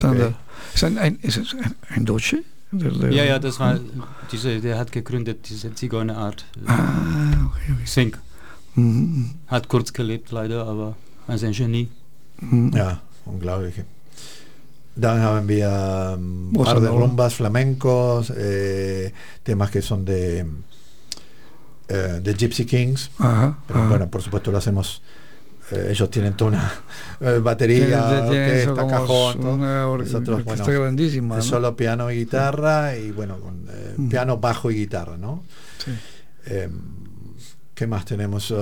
Okay. Ist es ein Deutscher? Ja, das war der hat gegründet, diese Zigeunerart. Okay. Sink. Hat kurz gelebt leider, aber also ein Genie. Ja, unglaublich. Dann haben wir ein paar de rumbas flamencos, temas que son de Gypsy Kings. Pero bueno, por supuesto lo hacemos. Ellos tienen toda una batería, orquesta, cajón. Nosotros, bueno, grandísima, ¿no? Solo piano y guitarra, y bueno, con piano, bajo y guitarra, ¿no? Sí. ¿Qué más tenemos?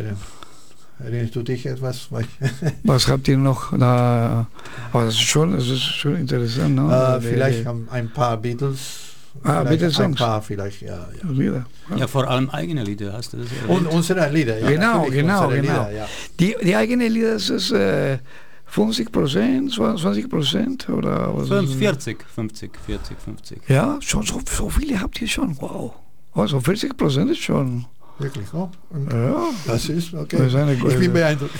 Was habt ihr noch da? Das ist schon interessant, ne? Vielleicht ein paar Beatles. Beatles Songs. Ein paar vielleicht, ja. Ja, vor allem eigene Lieder hast du das erwähnt. Und unsere Lieder, ja. Genau. Lieder, ja. Die eigene Lieder, das ist 50%, 20% oder was? 50. Ja, schon so viele habt ihr schon, wow. Also 40% ist schon. Wirklich, oh? Ja. Das ist okay. Ich bin beeindruckt.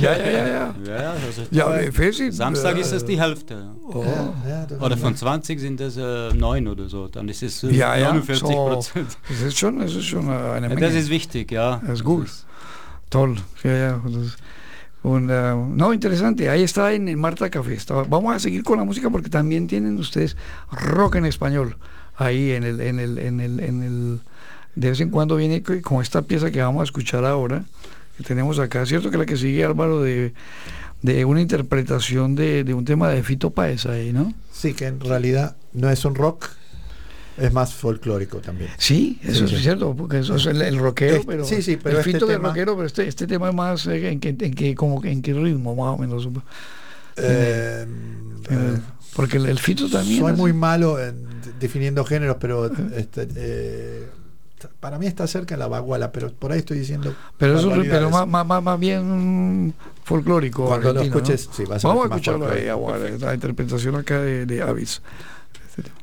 Samstag ist es die Hälfte. Oh. Oder von 20 sind es 9 oder so. Dann ist es 49%. So, das ist schon eine Menge. Das ist wichtig, ja. Das ist gut. Toll. Ja. Und, no, interesante. Ahí está en Marta Café. Vamos a seguir con la música porque también tienen ustedes rock en español. Ahí en el de vez en cuando viene con esta pieza que vamos a escuchar ahora, que tenemos acá, ¿cierto? Que la que sigue, Álvaro, de una interpretación de un tema de Fito Páez ahí, ¿no? Sí, que en realidad no es un rock, es más folclórico también. Sí, eso es cierto, porque eso es el rockero, pero pero el Fito tema, del rockero, pero este tema es más en qué ritmo, más o menos. Porque el Fito también. Soy muy malo definiendo géneros, pero para mí está cerca la baguala, pero por ahí estoy diciendo. Pero eso más bien folclórico. Cuando lo escuches, ¿no? Sí, vamos a escucharlo ahí, la interpretación acá de Avis.